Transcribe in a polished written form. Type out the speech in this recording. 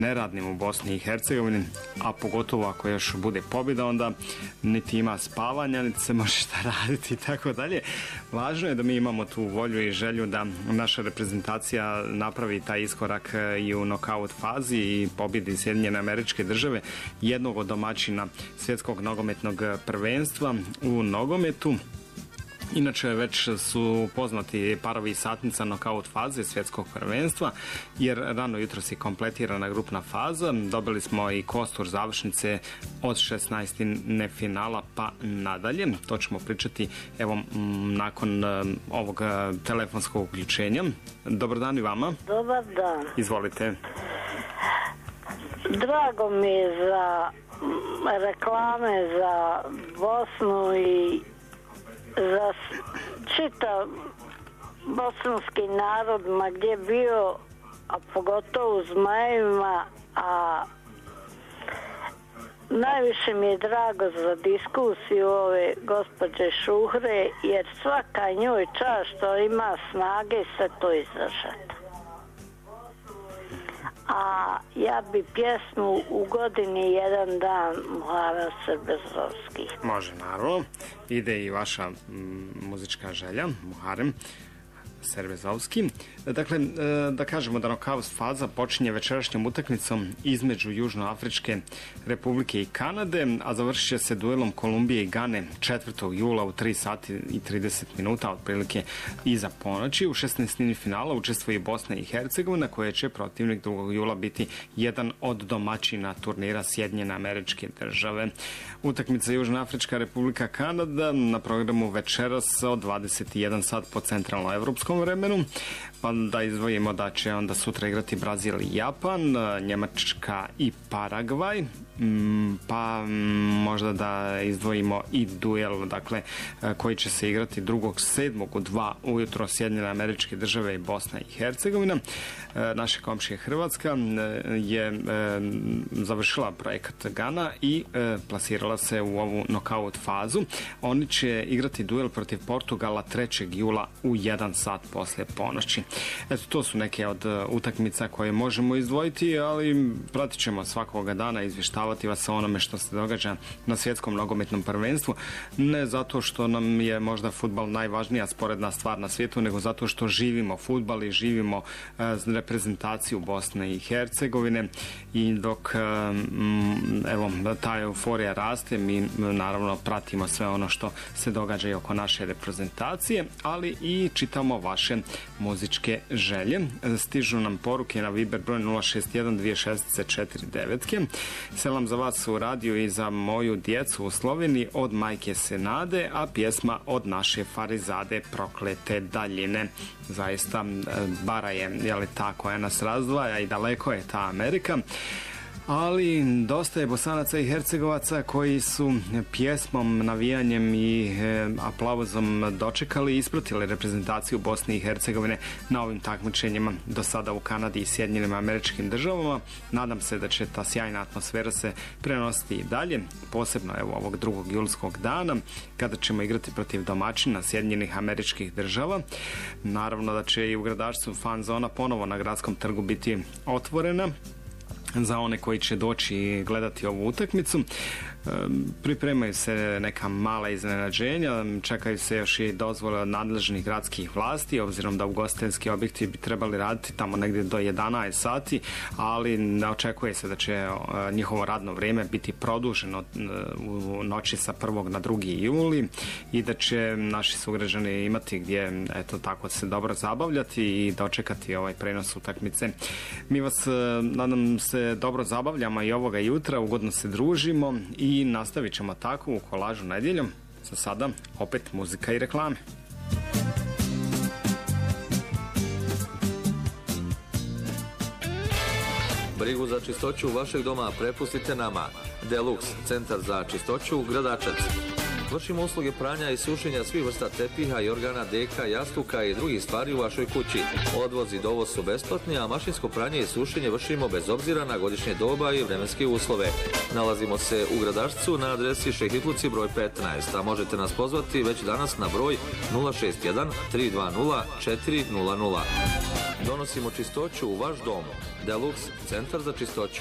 neradnim u Bosni i Hercegovini, a pogotovo ako još bude pobjeda, onda niti ima spavanja, niti se može šta raditi i tako dalje. Važno je da mi imamo tu volju i želju da naša reprezentacija napravi taj iskorak i u nokaut fazi i pobjedi Sjedinjene Američke Države, jednog od domaćina svjetskog nogometnog prvenstva u nogometu. Inače, već su poznati parovi satnica nokaut faze svjetskog prvenstva, jer rano jutro si kompletirana grupna faza. Dobili smo i kostur završnice od 16. finala pa nadalje. To ćemo pričati evo nakon ovog telefonskog uključenja. Dobar dan i vama. Dobar dan. Izvolite. Drago mi je za reklame za Bosnu i za čitav bosanski narod ma gdje bio, a pogotovo u Zmajevima, a najviše mi je drago za diskusiju ove gospođe Šuhre, jer svaka njoj čast što ima snage se to izdržati. A ja bi pjesmu U godini jedan dan Muharem Serbezovski. Može, naravno. Ide i vaša muzička želja, Muharem Serbezovski. Dakle, da kažemo da nokaut faza počinje večerašnjom utakmicom između Južnoafričke Republike i Kanade, a završit će se duelom Kolumbije i Gane 4. jula u 3 sati i 30 minuta, otprilike iza ponoći. U 16. finala učestvuje Bosna i Hercegovina, koja će protivnik 2. jula biti jedan od domaćina turnira Sjedinjene Američke Države. Utakmica Južnoafrička Republika Kanada na programu večeras od 21 sat po centralnoevropskom vremenu, pa da izdvojimo da će onda sutra igrati Brazil i Japan, Njemačka i Paragvaj, pa možda da izdvojimo i duel, dakle, koji će se igrati 2.7. u 2 ujutro Sjedinjene Američke Države i Bosna i Hercegovina. Naša komšija Hrvatska je završila projekat Gana i plasirala se u ovu nokaut fazu. Oni će igrati duel protiv Portugala 3. jula u 1 sat poslije ponoći. Eto, to su neke od utakmica koje možemo izdvojiti, ali pratit ćemo svakoga dana, izvještavati vas o onome što se događa na svjetskom nogometnom prvenstvu. Ne zato što nam je možda fudbal najvažnija sporedna stvar na svijetu, nego zato što živimo fudbal i živimo reprezentaciju Bosne i Hercegovine, i dok evo ta euforija raste, mi naravno pratimo sve ono što se događa i oko naše reprezentacije, ali i čitamo vaše muzičke želje. Stižu nam poruke na Viber broj 061 264 Selam za vas u radiju i za moju djecu u Sloveniji od majke Senade, a pjesma od naše Farizade Proklete daljine. Zaista bara je li ta koja nas razdvaja i daleko je ta Amerika. Ali dosta je Bosanaca i Hercegovaca koji su pjesmom, navijanjem i aplauzom dočekali i ispratili reprezentaciju Bosne i Hercegovine na ovim takmičenjima do sada u Kanadi i Sjedinjenim Američkim Državama. Nadam se da će ta sjajna atmosfera se prenositi i dalje, posebno evo ovog 2. julskog dana kada ćemo igrati protiv domaćina Sjedinjenih Američkih Država. Naravno da će i u gradašcu fan zona ponovo na Gradskom trgu biti otvorena za one koji će doći i gledati ovu utakmicu. Pripremaju se neka mala iznenađenja, čekaju se još i dozvole od nadležnih gradskih vlasti, obzirom da ugostiteljski objekti bi trebali raditi tamo negdje do 11 sati, ali ne očekuje se da će njihovo radno vrijeme biti produženo u noći sa 1. na 2. juli i da će naši sugrađani imati gdje eto tako se dobro zabavljati i dočekati ovaj prenos utakmice. Mi vas, nadam se, dobro zabavljamo i ovoga jutra, ugodno se družimo i nastavit ćemo tako u kolažu nedjeljom. Za sada opet muzika i reklame. Brigu za čistoću vašeg doma prepustite nama. Deluxe, centar za čistoću, Gradačac. Vršimo usluge pranja i sušenja svih vrsta tepiha, jorgana, deka, jastuka i drugih stvari u vašoj kući. Odvoz i dovoz su besplatni, a mašinsko pranje i sušenje vršimo bez obzira na godišnje doba i vremenske uslove. Nalazimo se u Gradašcu na adresi Šehitluci broj 15, a možete nas pozvati već danas na broj 061 320 400. Donosimo čistoću u vaš dom. Deluxe, centar za čistoću.